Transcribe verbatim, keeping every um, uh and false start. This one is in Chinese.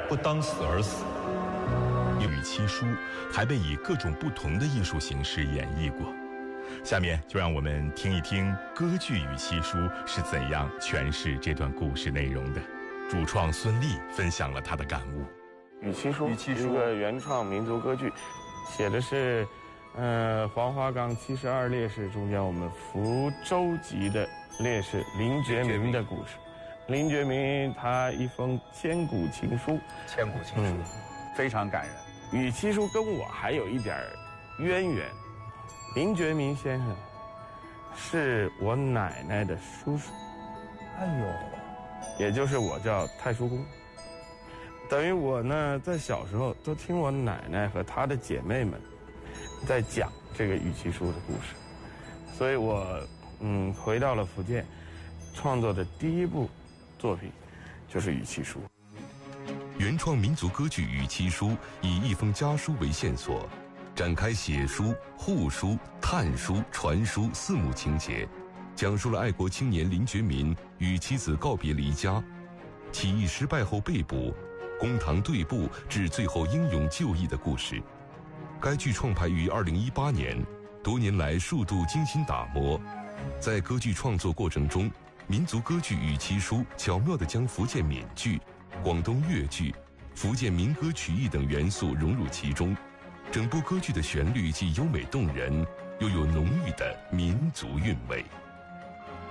不当死而死。 与妻书还被以各种不同的艺术形式演绎过。下面就让我们听一听歌剧《与妻书》是怎样诠释这段故事内容的。主创孙俪分享了他的感悟。 《与妻书》 一个原创民族歌剧，写的是，呃，黄花岗七十二烈士中间我们福州籍的烈士林觉民的故事。林觉民他一封千古情书， 千古情书，嗯、非常感人。 《与妻书》跟我还有一点渊源。林觉民先生是我奶奶的叔叔， 哎呦， 也就是我叫太叔公。等于我呢，在小时候都听我奶奶和她的姐妹们在讲这个《与妻书》的故事，所以我嗯回到了福建，创作的第一部作品就是《与妻书》。 原创民族歌剧《与妻书》以一封家书为线索，展开写书、护书、探书、传书四幕情节，讲述了爱国青年林觉民与妻子告别离家，起义失败后被捕，公堂对簿至最后英勇就义的故事。该剧创排于二零一八年，多年来数度精心打磨。在歌剧创作过程中，民族歌剧《与妻书》巧妙地将福建闽剧、广东粤剧、福建民歌曲艺等元素融入其中，整部歌剧的旋律既优美动人，又有浓郁的民族韵味。